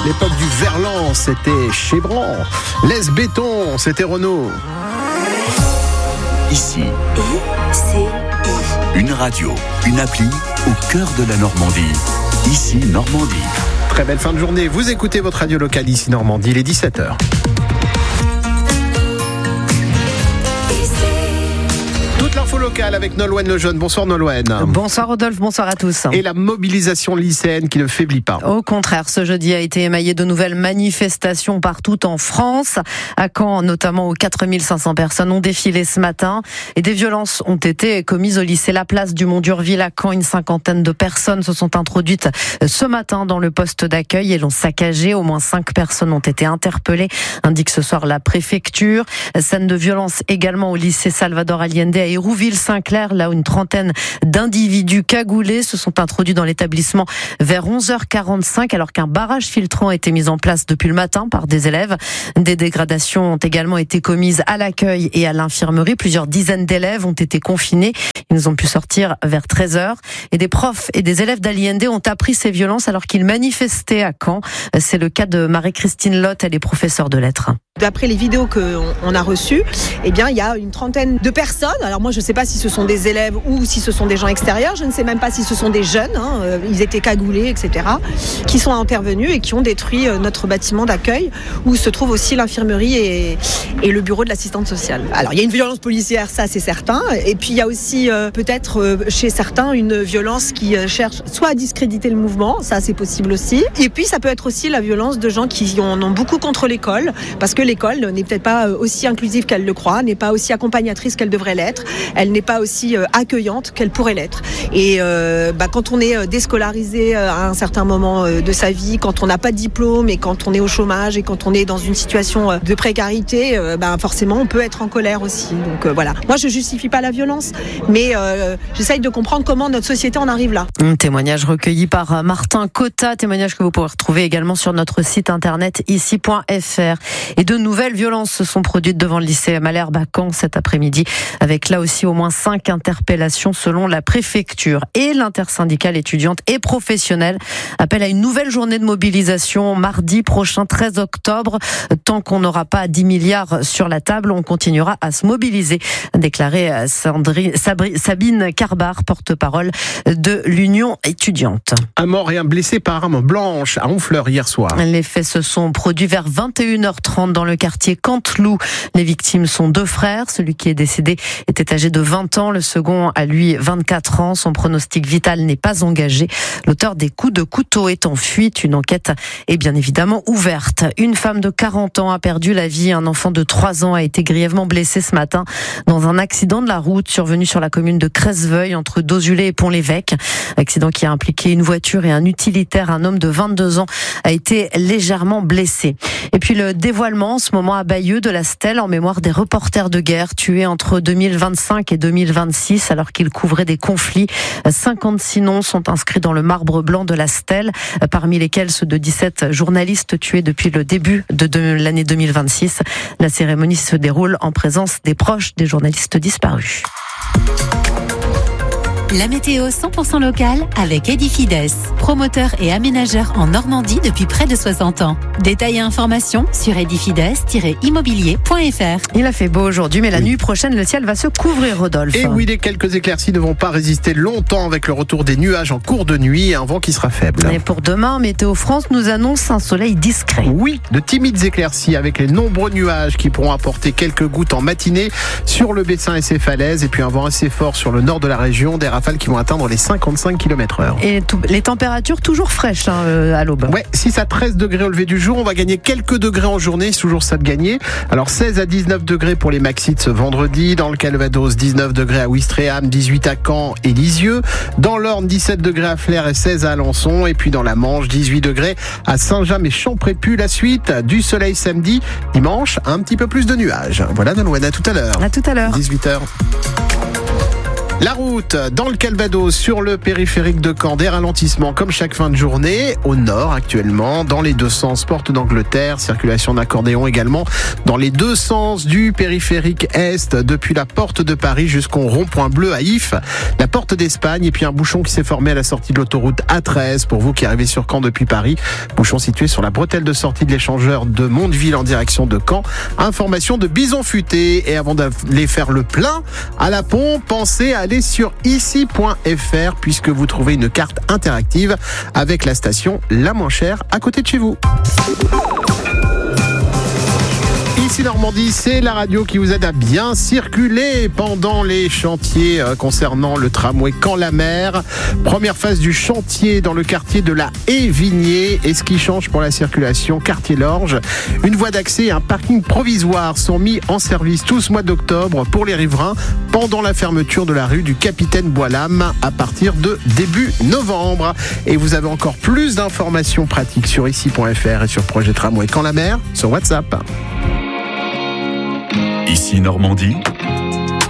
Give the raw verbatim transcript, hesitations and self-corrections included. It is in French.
L'époque du verlan, c'était Chebran. Les béton, c'était Renault. Ici, I C I. une radio, une appli au cœur de la Normandie. Ici, Normandie. Très belle fin de journée. Vous écoutez votre radio locale ici Normandie, il est dix-sept heures. Toute l'info locale avec Nolwenn Lejeune. Bonsoir Nolwenn. Bonsoir Rodolphe, bonsoir à tous. Et la mobilisation lycéenne qui ne faiblit pas. Au contraire, ce jeudi a été émaillé de nouvelles manifestations partout en France. À Caen, notamment, où quatre mille cinq cents personnes ont défilé ce matin. Et des violences ont été commises au lycée La Place du Mont-d'Urville à Caen. Une cinquantaine de personnes se sont introduites ce matin dans le poste d'accueil et l'ont saccagé. Au moins cinq personnes ont été interpellées, indique ce soir la préfecture. Scène de violence également au lycée Salvador Allende à Hérouville-Saint-Clair, là où une trentaine d'individus cagoulés se sont introduits dans l'établissement vers onze heures quarante-cinq, alors qu'un barrage filtrant a été mis en place depuis le matin par des élèves. Des dégradations ont également été commises à l'accueil et à l'infirmerie. Plusieurs dizaines d'élèves ont été confinés. Ils ont pu sortir vers treize heures. Et des profs et des élèves d'Allende ont appris ces violences alors qu'ils manifestaient à Caen. C'est le cas de Marie-Christine Lotte, elle est professeure de lettres. D'après les vidéos qu'on a reçues, eh bien, il y a une trentaine de personnes. Alors moi, je ne sais pas si ce sont des élèves ou si ce sont des gens extérieurs. Je ne sais même pas si ce sont des jeunes. Hein, ils étaient cagoulés, et cetera, qui sont intervenus et qui ont détruit notre bâtiment d'accueil où se trouve aussi l'infirmerie et, et le bureau de l'assistante sociale. Alors, il y a une violence policière, ça c'est certain. Et puis, il y a aussi euh, peut-être euh, chez certains une violence qui euh, cherche soit à discréditer le mouvement, ça c'est possible aussi. Et puis, ça peut être aussi la violence de gens qui en ont beaucoup contre l'école, parce que l'école n'est peut-être pas aussi inclusive qu'elle le croit, n'est pas aussi accompagnatrice qu'elle devrait l'être, elle n'est pas aussi accueillante qu'elle pourrait l'être. Et euh, bah, quand on est déscolarisé à un certain moment de sa vie, quand on n'a pas de diplôme et quand on est au chômage et quand on est dans une situation de précarité, bah, forcément on peut être en colère aussi. Donc euh, voilà. Moi je justifie pas la violence, mais euh, j'essaye de comprendre comment notre société en arrive là. Un témoignage recueilli par Martin Cotta, témoignage que vous pourrez retrouver également sur notre site internet ici point f r. Et de nouvelles violences se sont produites devant le lycée Malherbe à Caen cet après-midi, avec là aussi au moins cinq interpellations selon la préfecture. Et l'intersyndicale étudiante et professionnelle appelle à une nouvelle journée de mobilisation mardi prochain, treize octobre. Tant qu'on n'aura pas dix milliards sur la table, on continuera à se mobiliser, a déclaré Sandri, Sabri, Sabine Carbar, porte-parole de l'Union étudiante. Un mort et un blessé par arme blanche à Honfleur hier soir. Les faits se sont produits vers vingt et une heures trente dans le quartier Canteloup. Les victimes sont deux frères. Celui qui est décédé était âgé de vingt ans. Le second a lui vingt-quatre ans. Son pronostic vital n'est pas engagé. L'auteur des coups de couteau est en fuite. Une enquête est bien évidemment ouverte. Une femme de quarante ans a perdu la vie. Un enfant de trois ans a été grièvement blessé ce matin dans un accident de la route survenu sur la commune de Cresseveuil entre Dozulé et Pont-l'Évêque. Accident qui a impliqué une voiture et un utilitaire. Un homme de vingt-deux ans a été légèrement blessé. Et puis le dévoilement en ce moment à Bayeux de la stèle en mémoire des reporters de guerre tués entre deux mille vingt-cinq et deux mille vingt-six alors qu'ils couvraient des conflits. cinquante-six noms sont inscrits dans le marbre blanc de la stèle, parmi lesquels ceux de dix-sept journalistes tués depuis le début de l'année deux mille vingt-six. La cérémonie se déroule en présence des proches des journalistes disparus. La météo cent pour cent locale avec Edifides, promoteur et aménageur en Normandie depuis près de soixante ans. Détails et informations sur edifides tiret immobilier point f r. Il a fait beau aujourd'hui, mais la oui. nuit prochaine, le ciel va se couvrir, Rodolphe. Et oui, les quelques éclaircies ne vont pas résister longtemps avec le retour des nuages en cours de nuit et un vent qui sera faible. Et pour demain, Météo France nous annonce un soleil discret. Oui, de timides éclaircies avec les nombreux nuages qui pourront apporter quelques gouttes en matinée sur le Bessin et ses falaises, et puis un vent assez fort sur le nord de la région, des rafales qui vont atteindre les cinquante-cinq kilomètres heure. Et tout, les températures toujours fraîches hein, euh, à l'aube. Ouais, six à treize degrés au lever du jour. On va gagner quelques degrés en journée, c'est toujours ça de gagner. Alors seize à dix-neuf degrés pour les maxis de ce vendredi. Dans le Calvados, dix-neuf degrés à Ouistreham, dix-huit à Caen et Lisieux. Dans l'Orne, dix-sept degrés à Flers et seize à Alençon. Et puis dans la Manche, dix-huit degrés à Saint-James et Champrépu. La suite, du soleil samedi, dimanche, un petit peu plus de nuages. Voilà, Nolwenn, à tout à l'heure. À tout à l'heure. dix-huit heures. La route dans le Calvados sur le périphérique de Caen, des ralentissements comme chaque fin de journée. Au nord actuellement, dans les deux sens, porte d'Angleterre, circulation d'accordéon également dans les deux sens du périphérique est, depuis la porte de Paris jusqu'au rond-point bleu à Ifs, la porte d'Espagne, et puis un bouchon qui s'est formé à la sortie de l'autoroute A treize pour vous qui arrivez sur Caen depuis Paris. Bouchon situé sur la bretelle de sortie de l'échangeur de Mondeville en direction de Caen. Information de Bison Futé. Et avant d'aller faire le plein à la pompe, pensez à aller sur ici point f r puisque vous trouvez une carte interactive avec la station la moins chère à côté de chez vous. Ici Normandie, c'est la radio qui vous aide à bien circuler pendant les chantiers concernant le tramway Caen-la-Mer. Première phase du chantier dans le quartier de la Haie-Vignier. Et ce qui change pour la circulation, quartier Lorge, une voie d'accès et un parking provisoire sont mis en service tout ce mois d'octobre pour les riverains pendant la fermeture de la rue du Capitaine Bois-Lame à partir de début novembre. Et vous avez encore plus d'informations pratiques sur ici point f r et sur projet tramway Caen-la-Mer sur WhatsApp. Ici Normandie,